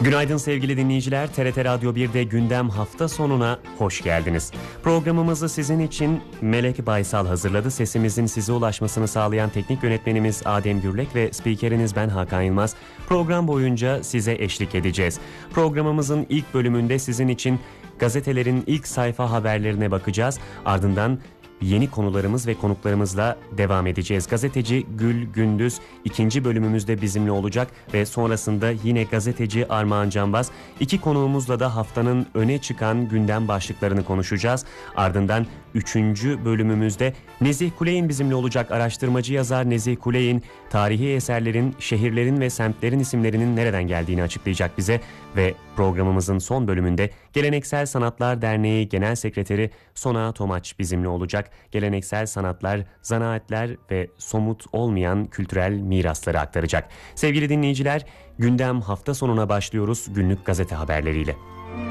Günaydın sevgili dinleyiciler. TRT Radyo 1'de Gündem hafta sonuna hoş geldiniz. Programımızı sizin için Melek Baysal hazırladı. Sesimizin size ulaşmasını sağlayan teknik yönetmenimiz Adem Gürlek ve spikeriniz ben Hakan Yılmaz. Program boyunca size eşlik edeceğiz. Programımızın ilk bölümünde sizin için gazetelerin ilk sayfa haberlerine bakacağız. Ardından yeni konularımız ve konuklarımızla devam edeceğiz. Gazeteci Gül Gündüz ikinci bölümümüzde bizimle olacak ve sonrasında yine gazeteci Armağan Canbaz. İki konuğumuzla da haftanın öne çıkan gündem başlıklarını konuşacağız. Ardından üçüncü bölümümüzde Nezih Kuley'in bizimle olacak. Araştırmacı yazar Nezih Kuley'in tarihi eserlerin, şehirlerin ve semtlerin isimlerinin nereden geldiğini açıklayacak bize ve programımızın son bölümünde Geleneksel Sanatlar Derneği Genel Sekreteri Sona Tomaç bizimle olacak. Geleneksel sanatlar, zanaatler ve somut olmayan kültürel mirasları aktaracak. Sevgili dinleyiciler, gündem hafta sonuna başlıyoruz günlük gazete haberleriyle.